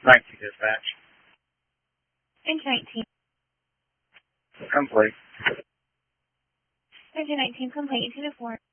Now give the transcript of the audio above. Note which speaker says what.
Speaker 1: Thank you, dispatch.
Speaker 2: Engine 19.
Speaker 1: Complete.
Speaker 2: Engine 19 complete. 2 to 4.